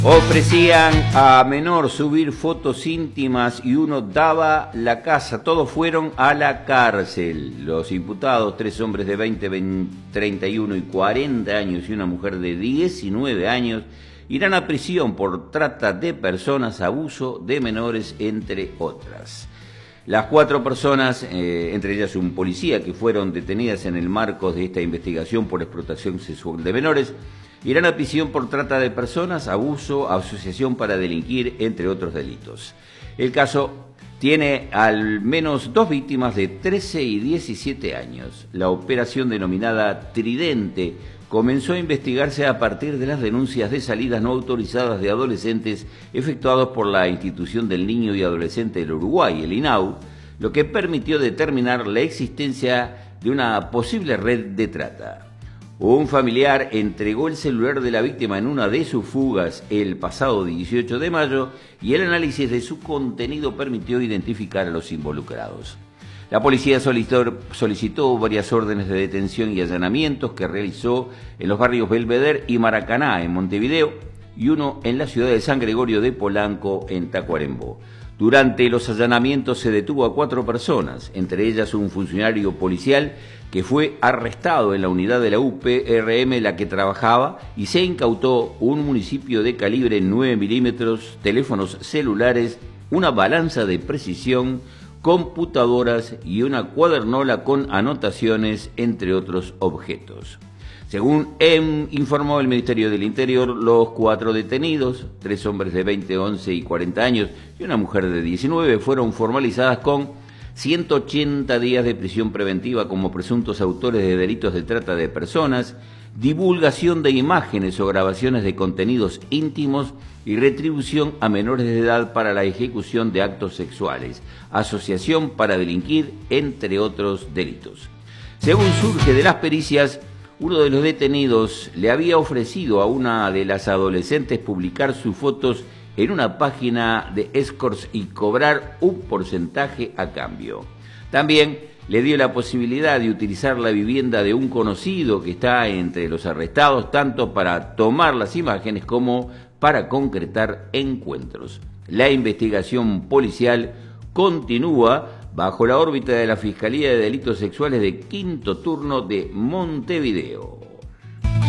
Ofrecían a menor subir fotos íntimas y uno daba la casa. Todos fueron a la cárcel. Los imputados, 3 hombres de 20, 31 y 40 años y una mujer de 19 años, irán a prisión por trata de personas, abuso de menores, entre otras. Las 4 personas, entre ellas un policía, que fueron detenidas en el marco de esta investigación por explotación sexual de menores, irán a prisión por trata de personas, abuso, asociación para delinquir, entre otros delitos. El caso tiene al menos 2 víctimas de 13 y 17 años. La operación denominada Tridente comenzó a investigarse a partir de las denuncias de salidas no autorizadas de adolescentes efectuados por la Institución del Niño y Adolescente del Uruguay, el INAU, lo que permitió determinar la existencia de una posible red de trata. Un familiar entregó el celular de la víctima en una de sus fugas el pasado 18 de mayo y el análisis de su contenido permitió identificar a los involucrados. La policía solicitó varias órdenes de detención y allanamientos que realizó en los barrios Belvedere y Maracaná, en Montevideo, y uno en la ciudad de San Gregorio de Polanco, en Tacuarembó. Durante los allanamientos se detuvo a 4 personas, entre ellas un funcionario policial que fue arrestado en la unidad de la UPRM en la que trabajaba, y se incautó un municipio de calibre 9 milímetros, teléfonos celulares, una balanza de precisión, computadoras y una cuadernola con anotaciones, entre otros objetos. Según informó el Ministerio del Interior, los 4 detenidos, 3 hombres de 20, 11 y 40 años y una mujer de 19, fueron formalizadas con 180 días de prisión preventiva como presuntos autores de delitos de trata de personas, divulgación de imágenes o grabaciones de contenidos íntimos y retribución a menores de edad para la ejecución de actos sexuales, asociación para delinquir, entre otros delitos. Según surge de las pericias, uno de los detenidos le había ofrecido a una de las adolescentes publicar sus fotos en una página de escorts y cobrar un porcentaje a cambio. También le dio la posibilidad de utilizar la vivienda de un conocido que está entre los arrestados, tanto para tomar las imágenes como para concretar encuentros. La investigación policial continúa bajo la órbita de la Fiscalía de Delitos Sexuales de Quinto Turno de Montevideo.